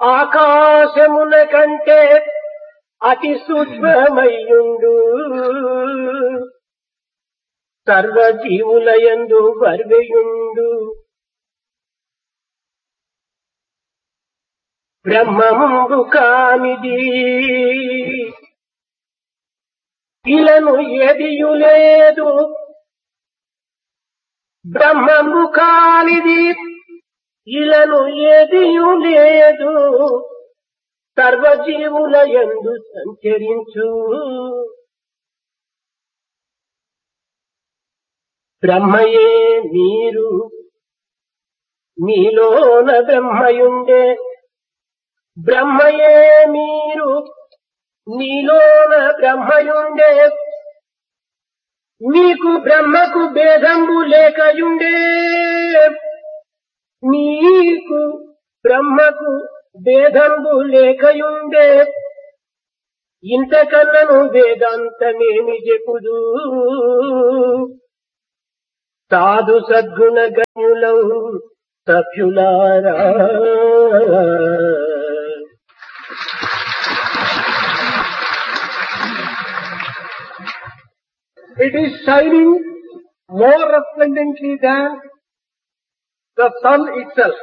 ఆకాశమున కంటే అతి సూక్ష్మమయ్యుండు సర్వజీవులయందు వర్వేయుండు బ్రహ్మము కానిది ఇలను ఏదియు లేదు బ్రహ్మము కానిది ఇలను ఏదియు లేదు సర్వజీవులయందు సంచరించు బ్రహ్మయే మీరు మీలోన బ్రహ్మయుండే బ్రహ్మయే మీరు మీలోన బ్రహ్మయుండే మీకు బ్రహ్మకు భేదంబు లేకయుండే మీకు బ్రహ్మకు భేదంబు లేకయుండే ఇంతకన్నను వేదాంతమేమి చెప్పుదు సాధు సద్గుణ గణ్యులౌ సభ్యులారా It is shining more resplendently than the sun itself.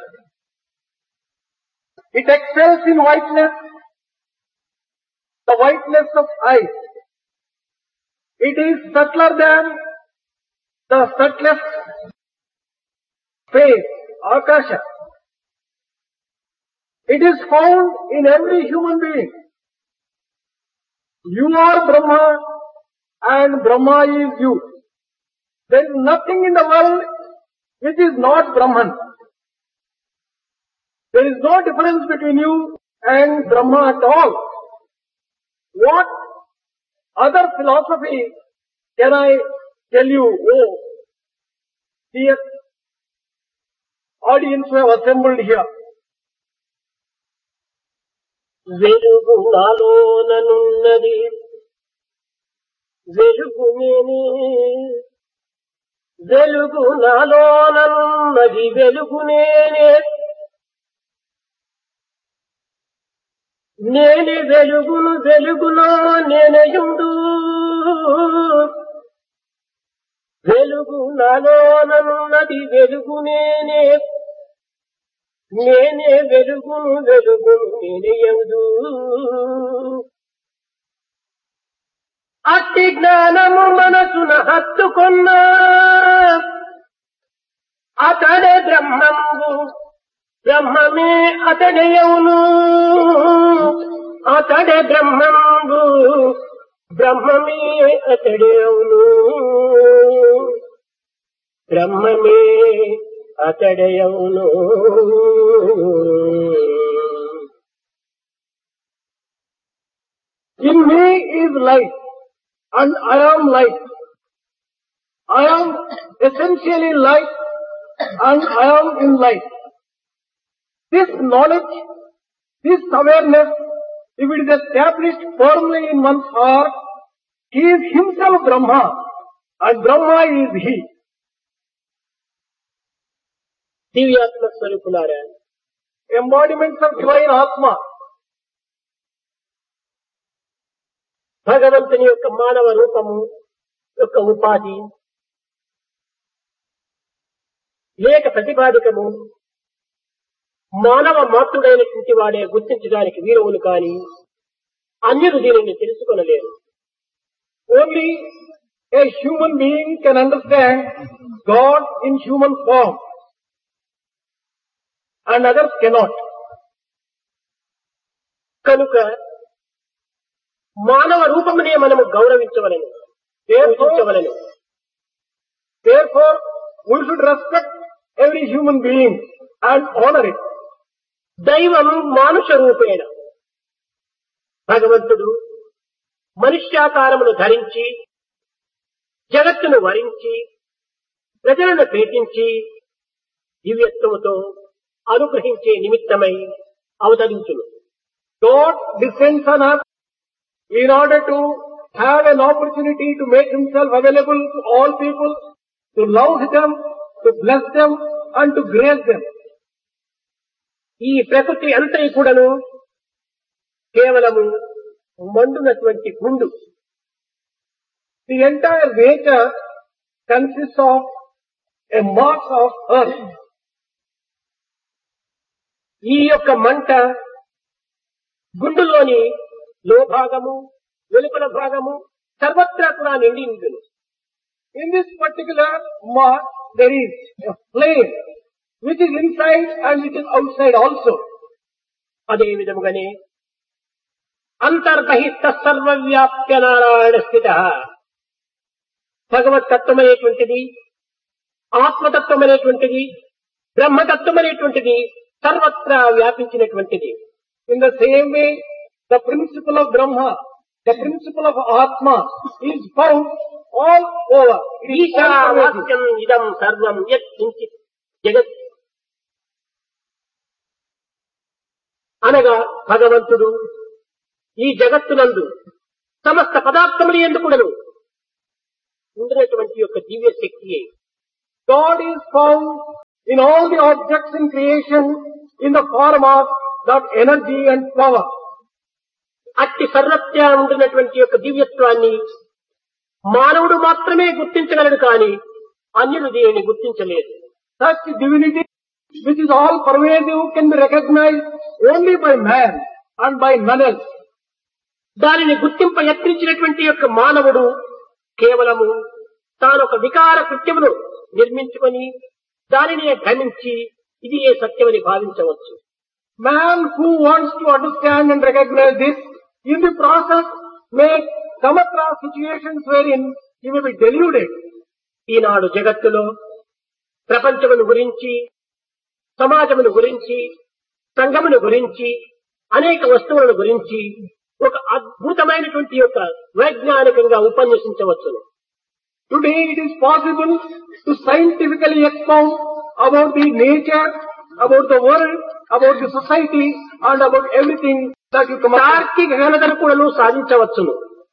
It excels in whiteness, the whiteness of ice. It is subtler than the subtlest space, akasha. It is found in every human being. You are Brahma and Brahma is you. There is nothing in the world which is not Brahman. There is no difference between you and Brahma at all. What other philosophy can I tell you, oh, dear audience who have assembled here? వెలుగు నాలోననున్నది వెలుగు నేనే వెలుగు నాలోననున్నది వెలుగు నేనే నేనే వెలుగును వెలుగులో నేనయుండు వెలుగు నాలోననున్నది వెలుగు నేనే నేనే వెలుగును వెలుగును నేనయుండు అట్టి జ్ఞానము మనసున హత్తుకొన్నా అతడే బ్రహ్మము బ్రహ్మమే అతడేయవును అతడే బ్రహ్మము బ్రహ్మమే అతడేయవును బ్రహ్మమే అతడేయవును In me is light. And I am light. I am essentially light and I am in light. This knowledge, this awareness, if it is established firmly in one's heart, he is himself Brahma and Brahma is he. దివ్యాత్మ స్వరూపులారా Embodiments of divine Atma. భగవంతుని యొక్క మానవ రూపము యొక్క ఉపాధి లేక ప్రతిపాదికము మానవ మాతృడైనటువంటి వాడే గుర్తించడానికి వీరవులు కాని అన్యులు దీనిని తెలుసుకొనలేరు. Only a human being can understand God in human form and others cannot. కనుక మానవ రూపమునే మనము గౌరవించవలెను పూజించవలెను. Therefore, we should respect every human being and honor it. దైవం మానుష రూపేణ భగవంతుడు మనుష్యాకారమును ధరించి జగత్తును వరించి ప్రజలను ప్రేమించి దివ్యత్వముతో అనుగ్రహించే నిమిత్తమై అవతరించును. God descends on us in order to have an opportunity to make himself available to all people, to love them, to bless them and to grace them. ఈ ప్రకృతి అంతా కూడాను కేవలము మండునటువంటి గుండు. The entire nature consists of a mass of earth. ఈ యొక్క మంట గుండులోని లోభాగము వెలుపల భాగము సర్వత్రా కూడా నిండి ఉంటుంది. In this particular mass there is a flame which is inside and which is outside also. అదే విధముగానే అంతర్బహిష్ట సర్వవ్యాప్య నారాయణ స్థిత భగవతత్వం అనేటువంటిది ఆత్మతత్వం అనేటువంటిది బ్రహ్మతత్వం అనేటువంటిది సర్వత్రా వ్యాపించినటువంటిది. In the same way, the principle of Brahma, the principle of Atma is found all over. It is all pervasive. ఈశావాస్యం ఇదం సర్వం యత్ కించిత్ జగత్ అనగా భగవంతుడు ఈ జగత్తునందు సమస్త పదార్థములు ఎందుకుడను ఉండినటువంటి యొక్క దివ్య శక్తియే. God is found in all the objects in creation in the form of that energy and power. అట్టి సర్వత్రా ఉండినటువంటి యొక్క దివ్యత్వాన్ని మానవుడు మాత్రమే గుర్తించగలడు కానీ అన్యులు దీనిని గుర్తించలేదు. Such divinity which is all pervasive can be recognized only by man and by none else. దానిని గుర్తింప యత్నించినటువంటి యొక్క మానవుడు కేవలము తానొక వికార కృత్యమును నిర్మించుకొని దానిని భ్రమించి ఇది ఏ సత్యమని భావించవచ్చు. Man who wants to understand and recognize this, in the process may come across situations wherein he may be deluded. ఈనాడు జగత్తులో ప్రపంచమును గురించి సమాజమును గురించి సంఘమును గురించి అనేక వస్తువులను గురించి ఒక అద్భుతమైనటువంటి యొక్క వైజ్ఞానికంగా ఉపన్యసించవచ్చును. Today it is possible to scientifically expound about the nature, about the world, about the society and about everything that you come across. తార్కిక ఘనతను కూడాను సాధించవచ్చును.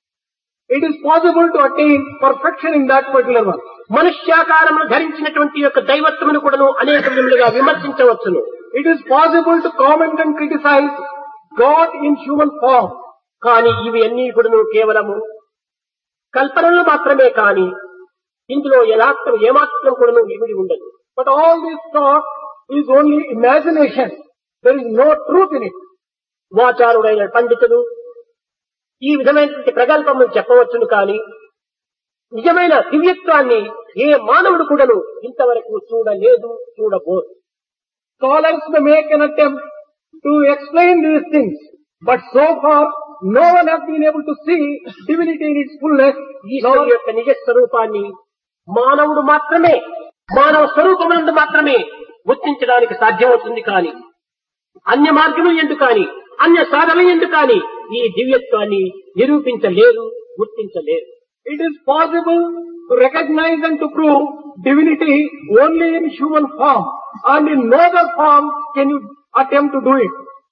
It is possible to attain perfection in that particular one. మనుష్యాకారమును ధరించినటువంటి యొక్క దైవత్వమును కూడాను అనేక విధములుగా విమర్శించవచ్చును. It is possible to comment and criticize God in human form. కానీ ఇవి అన్నీ కూడాను కేవలము కల్పనలు మాత్రమే కానీ ఇందులో ఏమాత్రం కూడాను ఇమిడి ఉండదు. But all this talk is only imagination. There is no truth in it. వాచారుడైన పండితులు ఈ విధమైనటువంటి ప్రగల్భమును చెప్పవచ్చును కానీ నిజమైన దివ్యత్వాన్ని ఏ మానవుడు కూడాను ఇంతవరకు చూడలేదు, చూడబోరు. Scholars may make an attempt to explain these things, but so far no one has been able to see divinity in its fullness. ఈశ్వరుని యొక్క నిజ స్వరూపాన్ని మానవుడు మాత్రమే మానవ స్వరూపమునందు మాత్రమే గుర్తించడానికి సాధ్యమవుతుంది కానీ అన్య మార్గములు ఎందుకు కానీ అన్య సాధన ఎందుకు కానీ ఈ దివ్యత్వాన్ని నిరూపించలేరు, గుర్తించలేరు. It is possible to recognize and to prove divinity only in human form, and in no other form can you attempt to do it.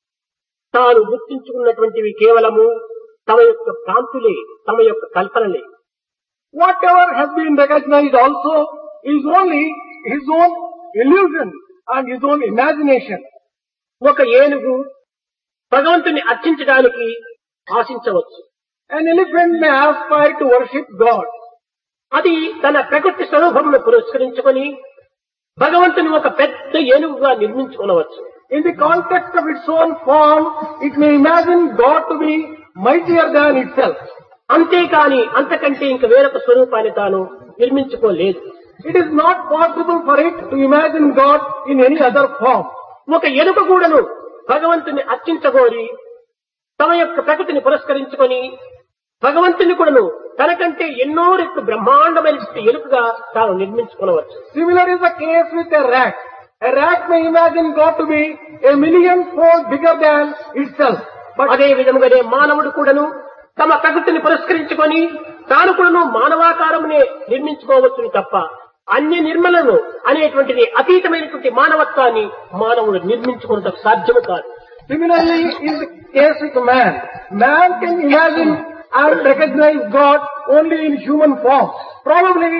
తాను గుర్తించుకున్నటువంటివి కేవలము తమ యొక్క భ్రాంతులే, తమ యొక్క కల్పనలే. Whatever has been recognized also is only his own illusion and his own imagination. ఒక ఏనుగు భగవంతుని అర్చించడానికి ఆశించవచ్చు. An elephant may aspire to worship God. అది తన ప్రకృతి స్వరూపమును పురస్కరించుకొని భగవంతుని ఒక పెద్ద ఏనుగుగా నిర్మించుకోవచ్చు. In the context of its own form, it may imagine God to be mightier than itself. అంతేకాని అంతకంటే ఇంక వేరొక స్వరూపాన్ని తాను నిర్మించుకోలేదు. It is not possible for it to imagine God in any other form. ఒక ఎలుక కూడాను భగవంతుని అర్చించగోరి తమ యొక్క ప్రకృతిని పురస్కరించుకొని భగవంతుని కూడాను తనకంటే ఎన్నో రెట్లు బ్రహ్మాండమైన ఎలుకగా తాను నిర్మించుకోవచ్చు. Similar is the case with a rat. A rat may imagine God to be a million-fold bigger than itself. But అదే విధముగానే మానవుడు కూడాను తమ ప్రకృతిని పురస్కరించుకొని తాను కూడాను మానవాకారమునే నిర్మించుకోవచ్చును తప్ప అన్య నిర్మలను అనేటువంటిది అతీతమైనటువంటి మానవత్వాన్ని మానవుడు నిర్మించుకున్నకు సాధ్యము కాదు. Similarly, in the case with man, man can imagine and recognize God only in human form. Probably in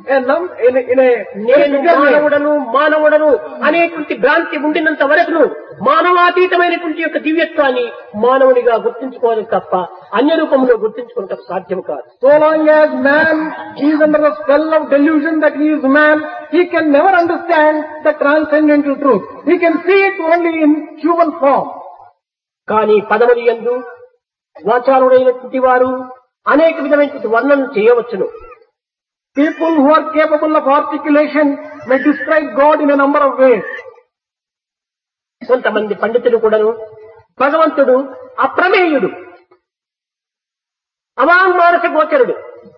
నేను మానవుడను అనేటువంటి భ్రాంతి ఉండినంత వరకు మానవాతీతమైనటువంటి యొక్క దివ్యత్వాన్ని మానవునిగా గుర్తించుకోవాలి తప్ప అన్య రూపంలో గుర్తించుకోవడం సాధ్యం కాదు. So long as man is under the spell of delusion that he is man, he can never understand the transcendental truth. He can see it only in human form. కానీ పదములు యందు వాచాలుడైనటువంటి వారు అనేక విధమైనటువంటి వర్ణనలు చేయవచ్చును. People who are capable of articulation may describe God in a number of ways. కొంతమంది పండితులు కూడాను భగవంతుడు అప్రమేయుడు, అవాంగ్మానస గోచరుడు,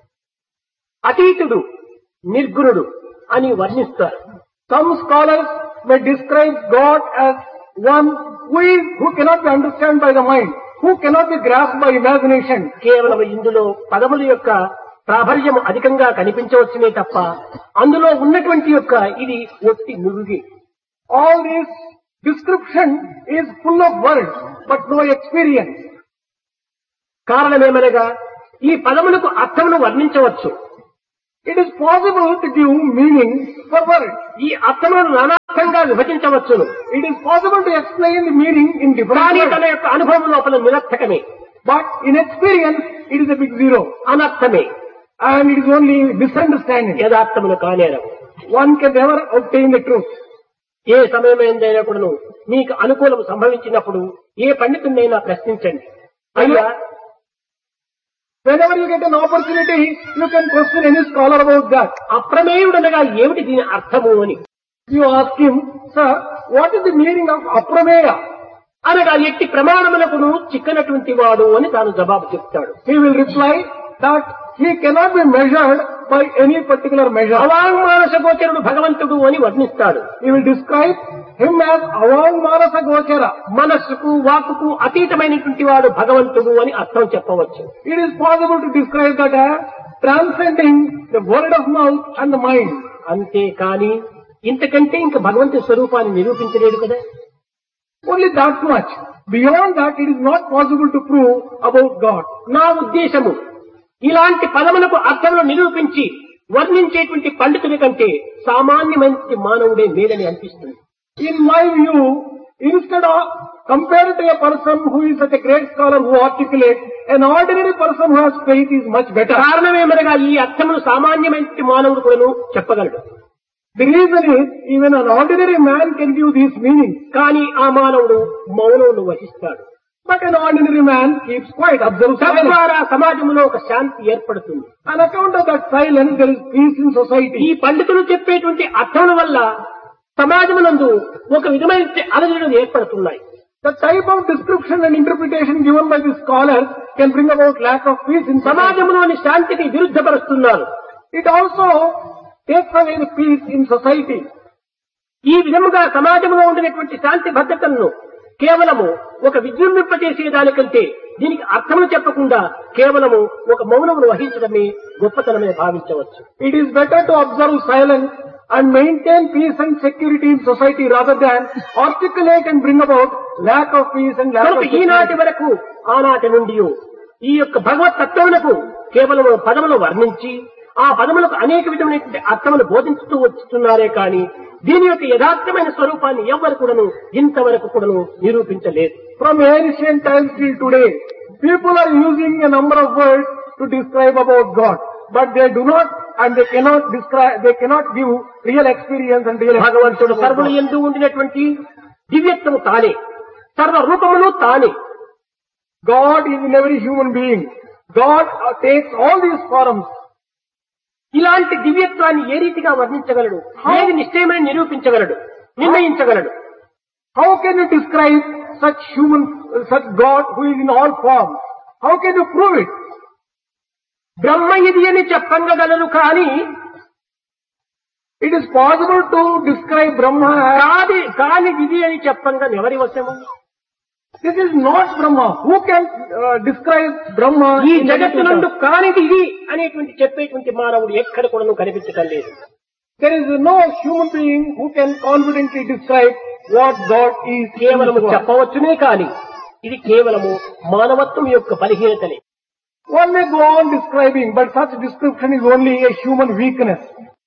అతీతుడు, నిర్గుణుడు అని వర్ణిస్తారు. Some scholars may describe God as one who cannot be understood by the mind, who cannot be grasped by imagination. కేవలం ఇందులో పదముల యొక్క ప్రాబల్యం అధికంగా కనిపించవచ్చునే తప్ప అందులో ఉన్నటువంటి యొక్క ఇది ఒట్టి నురుగి. All this description is full of words but no experience. కారణమేమనగా ఈ పదములకు అర్థమును వర్ణించవచ్చు. It is possible to give meaning for words. ఈ అర్థములను నానార్థంగా విభజించవచ్చును. It is possible to explain the meaning in different కానీ words. తన యొక్క అనుభవం లోపల నిరర్థకమే, But in experience, it is a big zero. అనర్థమే, And it is only misunderstanding. యథార్థములు కానేరవు. One can never obtain the truth. ఏ సమయమైందైనా కూడాను మీకు అనుకూలం సంభవించినప్పుడు ఏ పండితుడినైనా ప్రశ్నించండి. అయ్యా, Whenever you get an opportunity, you can question any scholar about that. అప్రమేయుడనగా ఏమిటి దీని అర్థము అని You ask him, sir, what is the meaning of aprameya? అనగా ఎట్టి ప్రమాణములకును చిక్కనటువంటి వాడు అని తాను జవాబు చెప్తాడు. He will reply that he cannot be measured by any particular measure. అవాంగ్మానస గోచరుడు భగవంతుడు అని వర్ణిస్తాడు. He will describe him as avangmanasa gochara. మనస్సుకు వాక్కుకు అతీతమైనటువంటి వాడు భగవంతుడు అని అర్థం చెప్పవచ్చు. It is possible to describe that as transcending the word of mouth and the mind. అంతేకాని ఇంతకంటే ఇంక భగవంతుడి స్వరూపాన్ని నిరూపించలేడు కదా. Only that much. Beyond that, it is not possible to prove about God. నా ఉద్దేశము ఇలాంటి పదములకు అర్థములు నిరూపించి వర్ణించేటువంటి పండితుడి కంటే సామాన్యమైన మానవుడే మేలని అనిపిస్తుంది. In my view, instead of compared to a person who is such a great scholar who articulates, an ordinary person who has faith is much better. కారణమేమనగా ఈ అర్థములు సామాన్యమైన మానవుడు కూడాను చెప్పగలడు. The reason is, even an ordinary man can give these meanings. కానీ ఆ మానవుడు మౌనమును వహిస్తాడు. But an ordinary man keeps quiet, observes silence. తద్వారా సమాజంలో ఒక శాంతి ఏర్పడుతుంది. On account of that silence, there is peace in society. ఈ పండితులు చెప్పేటువంటి అర్థముల వల్ల సమాజమునందు ఒక విధమైన అలజడులు ఏర్పడుతున్నాయి. The type of description and interpretation given by the scholars can bring about lack of peace in society. సమాజంలోని శాంతికి విరుద్ధపరుస్తున్నారు. It also takes away the peace in society. ఈ విధముగా సమాజంలో ఉండినటువంటి శాంతి భద్రతలను కేవలము ఒక విజృంభింపజేసే దానికంటే దీనికి అర్థములు చెప్పకుండా కేవలము ఒక మౌనమును వహించడమే గొప్పతనమే భావించవచ్చు. It is better to observe silence and maintain peace and security in society rather than articulate and bring about lack of peace and lack of కనుక security. ఈనాటి వరకు ఆనాటి నుండి ఈ యొక్క భగవత్ తత్వములకు కేవలం పదములు వర్ణించి ఆ పదములకు అనేక విధమైనటువంటి అర్థములు బోధించుతూ వస్తున్నారే కానీ దీని యొక్క యథార్థమైన స్వరూపాన్ని ఎవ్వరు కూడాను ఇంతవరకు కూడాను నిరూపించలేదు. From ancient times till today, people are using a number of words to describe about God, but they do not and they cannot describe, they cannot give real experience and real భగవంతుడు experience. సర్వులు యందు ఉండినటువంటి దివ్యత్వము తానే, సర్వ రూపములు తానే. God is in every human being. God takes all these forms. ఇలాంటి దివ్యత్వాన్ని ఏ రీతిగా వర్ణించగలడు? ఏది నిశ్చయమని నిరూపించగలడు, నిర్ణయించగలడు? How can you describe such God who is in all forms? How can you prove it? బ్రహ్మ ఇది అని చెప్పగలరు కానీ It is possible to describe Brahma as కాని ఇది అని చెప్పంగా ఎవరి వశము? this is not Brahma. Who can describe Brahma? ఈ in జగత్తు any నుండి terms? కానిది ఇది అనేటువంటి చెప్పేటువంటి మానవుడు ఎక్కడ కూడా కనిపించటం లేదు. There is no human being who can confidently describe what God is. కేవలము చెప్పవచ్చునే కాని ఇది కేవలము మానవత్వం యొక్క బలహీనతనే. One may go on describing, but such description is only a human weakness.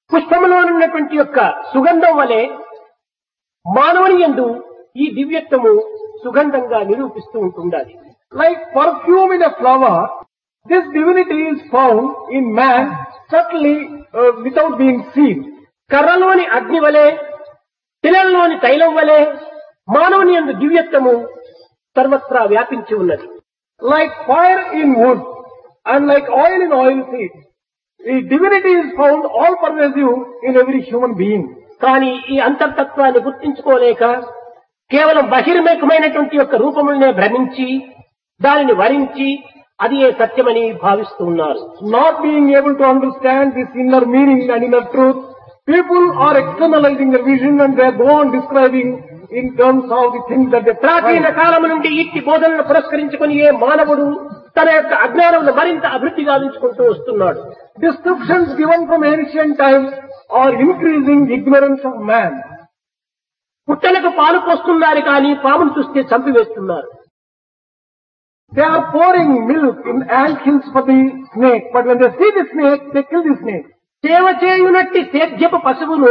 పుష్పములో ఉన్నటువంటి యొక్క సుగంధం వలె మానవుని యందు ఈ దివ్యత్వము సుగంధంగా నిరూపిస్తూ ఉంటుండాలి. Like perfume in a flower, this divinity is found in man subtly without being seen. కర్రలోని అగ్ని వలె, తిలల్లోని తైలం వలె మానవుని యందు దివ్యత్వము సర్వత్రా వ్యాపించి ఉన్నది. Like fire in wood and like oil in oil seed, the divinity is found all pervasive in every human being. కానీ ఈ అంతర్తత్వాన్ని గుర్తించుకోలేక కేవలం బహిర్ముఖమైనటువంటి యొక్క రూపములనే భ్రమించి దానిని వరించి అది ఏ సత్యమని భావిస్తూ ఉన్నారు. Not being able to understand this inner meaning and inner truth, people are externalizing their vision and they go on describing in terms of the things that they ప్రాచీన కాలము నుండి ఇట్టి బోధనను పురస్కరించుకుని ఏ మానవుడు తన యొక్క అజ్ఞానమును మరింత అభివృద్ధి గావించుకుంటూ వస్తున్నాడు. Descriptions given from ancient times are increasing ignorance of man. పుట్టలకు పాలు పోస్తున్నారు కానీ పామును చూస్తే చంపివేస్తున్నారు. They are pouring milk in ant hills for the snake, but when they see the snake, they kill the snake. సేవ చేయునట్టి సేద్యపు పశువును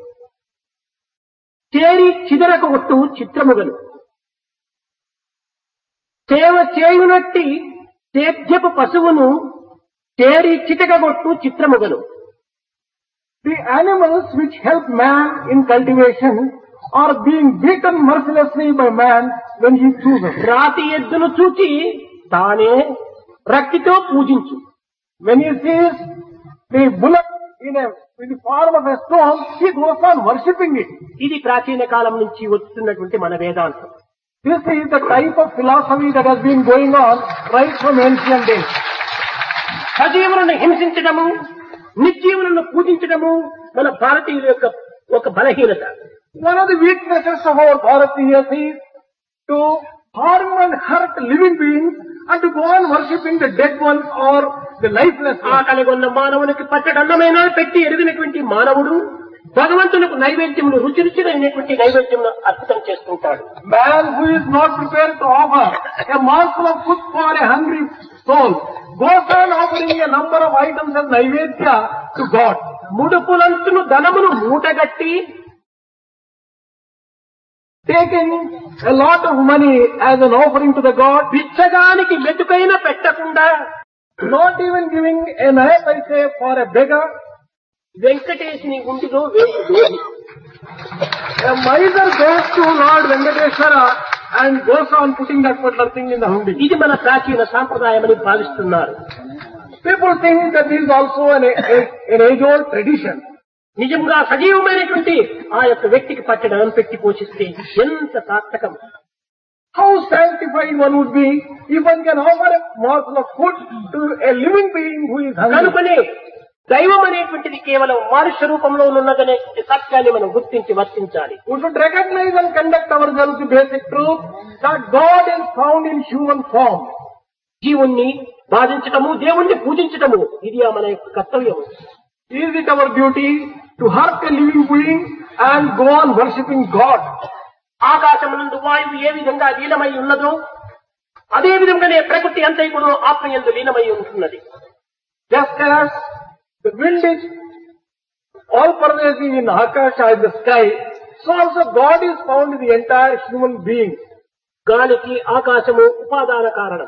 చేరి చిదరకొట్టు చిత్రముగను. సేవ చేయునట్టి సేద్యపు పశువును చేరి చితకగొట్టు చిత్రముగను. The animals which help man in cultivation are being beaten mercilessly by man when he chooses. రాతి ఎద్దును చూచి తానే రక్తితో పూజించు. When he sees the bullock in the form of a stone, he goes on worshipping it. ఇది ప్రాచీన కాలం నుంచి వస్తున్నటువంటి మన వేదాంతం. This is the type of philosophy that has been going on right from ancient days. సజీవులను హింసించడము, నిర్జీవులను పూజించడము మన భారతీయుల యొక్క ఒక బలహీనత. One of the weaknesses of our Bharatiyas is to harm and hurt living beings and to go on worshipping the dead ones or the lifeless ones. ఆకలిగొన్న మానవునికి పచ్చడన్నమైనా పెట్టి ఎరిగినటువంటి మానవుడు భగవంతునికి నైవేద్యములు రుచిరుచిరైనటువంటి నైవేద్యమును అర్పితం చేసుకుంటాడు. Man who is not prepared to offer a morsel of food for a hungry soul goes on offering a number of items as naivedya to God. ముడుపులంచును ధనమును మూటగట్టి taking a lot of money as an offering to the God, బిచ్చగానికి మెతుకైన పెట్టకుండా, not even giving an paise for a beggar. వెంకటేశుని గుండిలో వేసి దోగి. A miser goes to Lord Venkateshwara and goes on putting that particular thing in the hundi. ఇది మన ప్రాచీన సాంప్రదాయమని భావిస్తున్నారు. People think that this is also an age-old tradition. నిజంగా సజీవమైనటువంటి ఆ యొక్క వ్యక్తికి పట్టడం పెట్టి పోషిస్తే ఎంత సార్థకం. How sanctified one would be if one can offer a morsel of food to a living being who is hungry. కనుకనే దైవం అనేటువంటిది కేవలం మనుష్య రూపంలో ఉన్నదనే సత్యాన్ని మనం గుర్తించి వర్తించాలి. We should recognize and conduct ourselves the basic truth that God is found in human form. జీవుణ్ణి బాధించటము, దేవుణ్ణి పూజించటము ఇది మన యొక్క కర్తవ్యం. Is it our duty to hurt a living being and go on worshipping God? ఆకాశమునందు వాయువు ఏ విధంగా లీనమై ఉన్నదో అదే విధంగానే ప్రకృతి అంతా కూడా ఆత్మయందు లీనమై ఉంటున్నది. Just as the wind is all pervasive in Akasha, in the sky, so also God is found in the entire human being. గాలికి ఆకాశము ఉపాదాన కారణం.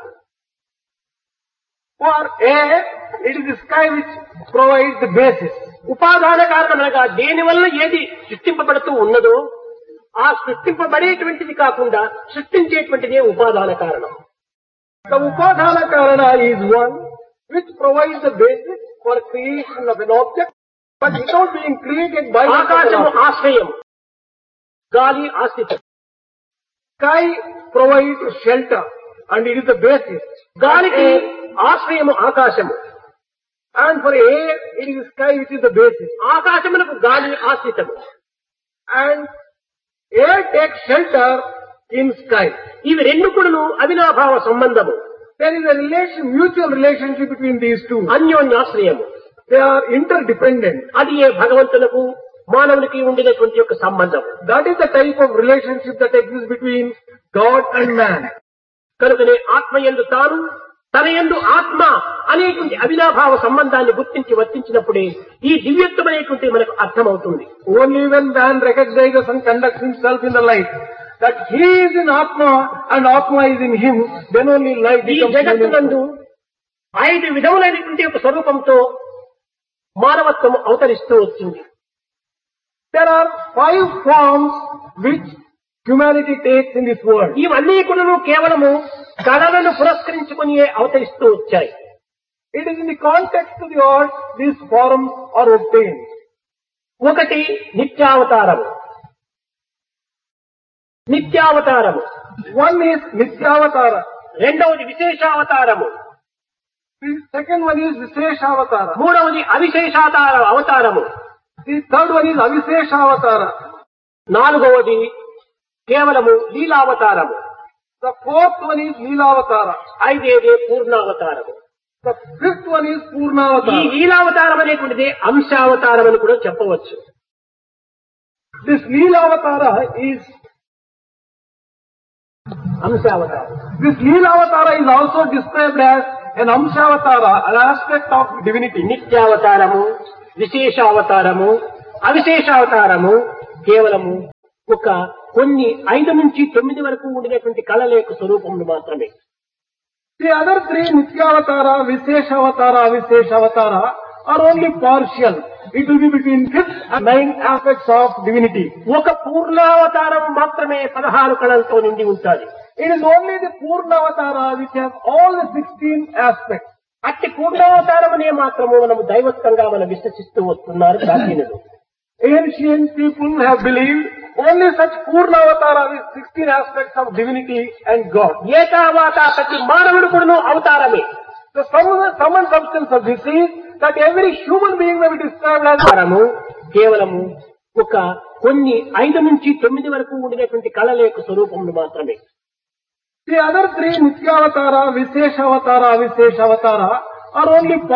For air, it is the sky which provides the basis. ఉపాదాన కారణం అనగా దేని వల్ల ఏది సృష్టింపబడుతూ ఉన్నదో ఆ సృష్టింపబడేటువంటిది కాకుండా సృష్టించేటువంటిదే ఉపాదాన కారణం. The Upadana Karana is one which provides the basis for creation of an object, but without being created by the ఆకాశము object. ఆశ్రయం, గాలి ఆశ్రితం. Sky provides shelter and it is the basis. గాలికి ఆశ్రయము ఆకాశము. And for air, it is the sky which is the basis. ఆకాశమునకు గాలి ఆశ్రితము. And air takes shelter in sky. ఇవి రెండు కూడాను అవినాభావ సంబంధము. There is a mutual relationship between these two. అన్యోన్యాశ్రయము. They are interdependent. అది ఏ భగవంతునకు మానవునికి ఉండినటువంటి యొక్క సంబంధం. That is the type of relationship that exists between God and man. కనుకనే ఆత్మయందు తాను, తన యందు ఆత్మ అనేటువంటి అవినాభావ సంబంధాన్ని గుర్తించి వర్తించినప్పుడే ఈ దివ్యత్వం అనేటువంటి మనకు అర్థమవుతుంది. Only when man recognizes and conducts himself in the light, that he is in Atma and Atma is in him, then only light ఈ becomes జగత్తునందు meaningful. 5 విధములైనటువంటి ఒక స్వరూపంతో మానవత్వం అవతరిస్తూ వచ్చింది. There are 5 forms which humanity takes in this world. ఇవన్నీ కూడా కేవలము కళలను పురస్కరించుకుని అవతరిస్తూ వచ్చాయి. It is in the context of the art these forms are obtained. ఒకటి నిత్యావతారము. నిత్యావతారము. One is Nityavatara. రెండవది విశేషావతారము. The second one is Visheshavatara. మూడవది అవతారము. The third one is Avisheshavatara. నాలుగవది కేవలము లీలావతారము. The fourth one is Leelavatara. ఐదేదే పూర్ణావతారము. The fifth one is ఈ Purnavatara. లీలావతారం అనేటువంటిది అంశావతారం అని కూడా చెప్పవచ్చు. This Leelavatara is అంశావతారం. This Leelavatara is also described as an Amshavatara, an aspect of divinity. నిత్యావతారము, విశేషావతారము, అవిశేషావతారము కేవలము ఒక కొన్ని 5 నుంచి 9 వరకు ఉండినటువంటి కళల యొక్క స్వరూపములు మాత్రమే. The other 3, Nityavatara, Visheshavatara, Avisheshavatara, are only partial. It will be between 5th and 9th aspects of divinity. ఒక పూర్ణావతారం మాత్రమే 16 కళలతో నిండి ఉంటుంది. It is only the Purnavatara which has all the 16 aspects. అట్టి పూర్ణావతారమనే మాత్రము మనము దైవత్వంగా మనం విశ్వసిస్తూ వస్తున్నారు ప్రాచీనులు. Ancient people have believed only such Purnavatara with 16 aspects of divinity and God. ఏతావాత ప్రతి మానవుడు కూడాను అవతారమే. The sum and substance of this is that every human being may be described as అవతారము కేవలము ఒక కొన్ని 5 నుంచి 9 వరకు ఉండినటువంటి కళల యొక్క స్వరూపములు మాత్రమే. The other 3, Nityavatara, Visheshavatara, Avisheshavatara, are only